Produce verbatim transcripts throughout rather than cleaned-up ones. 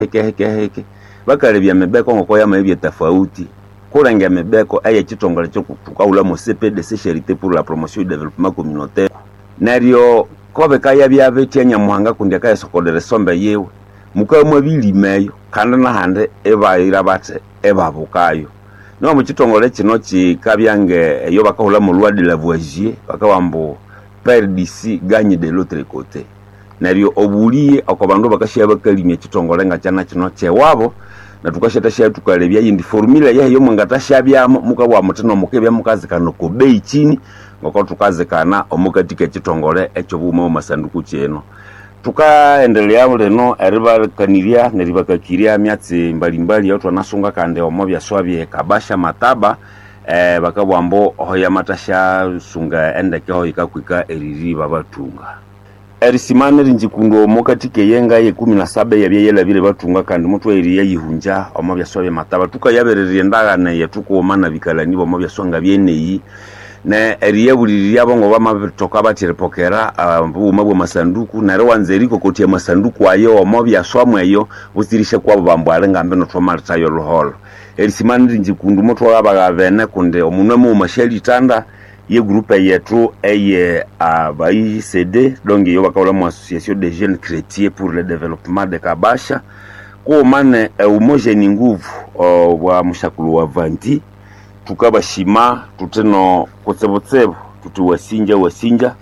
heke heke heke bakalebya mebeko ngoko ya mebye tofauti kurenge mebeko eye kitongole cyo tukaula mo C P D C Charité pour la promotion du développement communautaire nario kobe kaya bya betenya muhanga kundi kaya sokodere sombe yewe mukamwe bilimeyo kandi na hande ebayira bate ebabukayo no mu kitongole kino kikabyange eyo bakahula mu loi de Lavoisier bakawambo père d'ici gagne de l'autre côté nario obuliye akobandu bakashya bakalimye kitongole nga cyana kino cyewabo na tukasheta sha tukalebya yindi formula yayo mwangatasha byamo mukabwa mutino mukebya mukazikana ko bei chini ngoko tukazikana omukatike kitongole ekyo buma masanduku cyeno tukaendelea muleno eriba kaniria neriba kakiria myatsi mbalimbali ya twanasunga kande omo byaswabye kabasha mataba eh bakabwambo hoya matasha sunga endeke ho ikakwika eriri babatunga erisimane rinjikundo mokatike yenga ye kumi na saba yabyeyela bile batunga kandi mutwe iriye yihunja omo byaswabye mataba tukayabererye ndagana yetukoma bikala nibo omo byasonga byeneyi ne eriye buliri abongo bamabitoka batirepokera abuma bwo masanduku nare wanzeriko kotie masanduku ayo omo byaswamweyo buzirishe kwa bambwale ngambe no tomarta yo ruholo erisimane rinjikundo mutwe abagavene kunde omunwe mu masheli tanda ye groupe yetu eye abai C D donc yo bakawala mu association des jeunes chrétiens pour le développement de Kabasha ko mane umojeni nguvu wa mushakulu wa vanti tukabashima tuteno kutsebotsebo tutu wasinja wasinja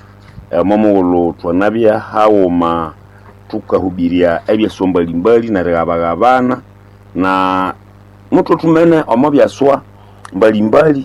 momo twanabya hawo ma tukahubiria ebya somba limbali na regabagabana na muto tumene omobyaswa mbalimbali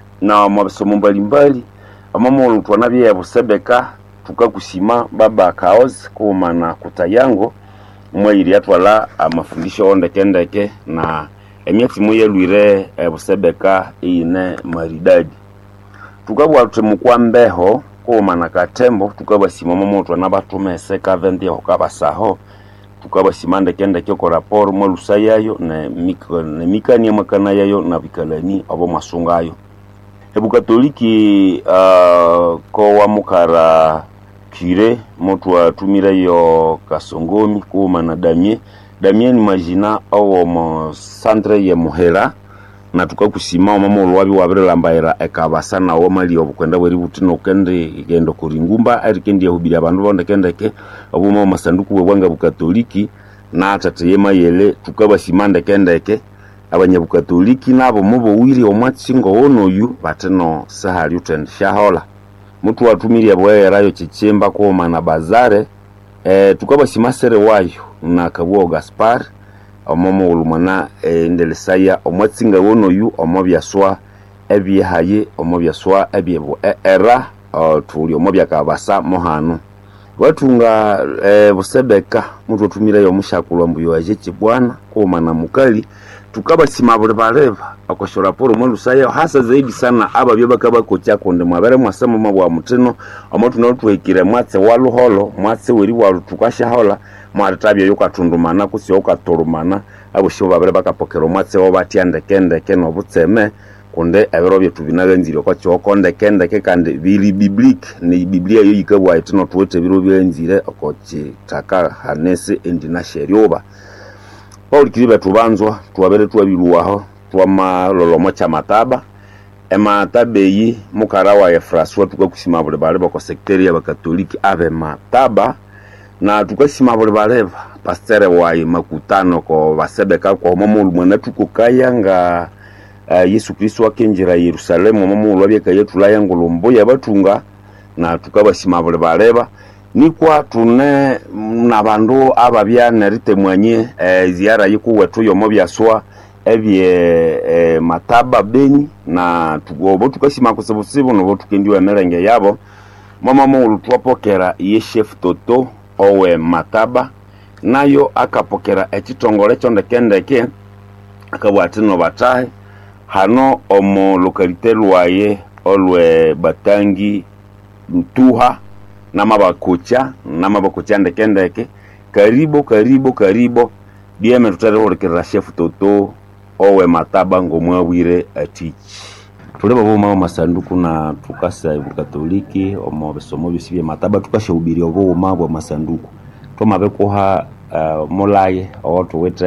na masomo mbalimbali amamo twanabye yabusebeka tukakusima baba kaoz kuma na kutayango mwiri yatwala amafundisho ondekendeke na emyatsi moye lwire yabusebeka ine maridadi tukabwa tumukwambeho kuma na katembo tukabasima momo twanabatume kaventi hokabasaho tukabasima ndekendeke ko rapport mo lusayayo na mika na mikani makana yayo na bikalani abo masungayo Ebu Katoliki uh, ko wa mukara kire motu wa tumira yo kasongomi kuma na damie damie ni majina awo mo centre ye muhera na tukakusima omamo olwabi wabire lambaira ekabasa na wo mali obukwenda bweri butino kende igendo kuringumba arikendi yahubiri abantu bonde kendeke obumo masanduku bwanga bukatoliki na atate yema yele tukabasimande kendeke abanyabukatoliki nabo mubo wiri omwatsingo wonoyu bateno sahali utendisha hola mutu watumiri abwerayo chichemba ko mana bazare eh tukabasimase wayo na kabuo Gaspar omomo ulumana e, ndelesaya omwatsinga wonoyu omobyaswa ebyehaye omobyaswa ebyebo e, era tuli omobyakabasa mohano watunga e, busebeka mutu watumira yo mushakulwa mbuyo aje kibwana ko mana mukali tukabasima bole baleva akoshora poro mo lusaya hasa zaidi sana ababyo bakaba kocha konde mwabere mwasema mabwa mutino amotu no twekire mwatse waluholo mwatse weri walu tukasha hola mwaratabyo yokatundumana kusi yokatorumana abusho babere bakapokero mwatse obatiande kende keno butseme konde aberobye tubinaganzire kwa cyokonde kende ke kandi bili biblique ni biblia yo yikabwa itino tuwete biro byenzire okochi taka hanese endina sherioba Paul kiribe tubanzwa tuwabere tuwabiruwaho tuwamalolomo cha mataba ema tabeyi mukarawa ya François tukakusima bole bale bako sekteri ya bakatoliki ave mataba na tukasima bole bale pastere wayi makutano ko basebeka ko momo mwana tukukaya nga uh, Yesu Kristo akenjira Yerusalemu momo lwabeka yetu la yangolombo ya batunga na tukabasima bole baleba nikwa tune nabandu ababya nerite mwanye e, ziara yikuwe tuyo mobyaswa ebye e, mataba beni na tugobo tukasima kusebusibo no tukendiwe emerenge yabo mama mu twapokera ye chef Toto owe mataba nayo akapokera ekitongole kyonde kendeke akabwatino batahe hano omo lokalite lwaye olwe Batangi Lutuha nama bakocha nama bakocha ndekendeke karibo karibo karibo dieme tutare horekera chef Toto owe mataba ngomwawire atichi tuleba bo mama masanduku na tukasa Katoliki omo besomo bisibye mataba tukashahubiri obo mabwa masanduku to mabeko ha uh, molaye oto wete